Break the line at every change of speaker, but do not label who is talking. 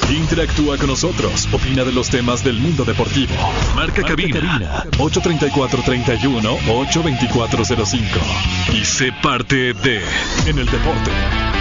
Interactúa con nosotros, opina de los temas del mundo deportivo. Marca cabina 834-31 82405 y sé parte de En el Deporte.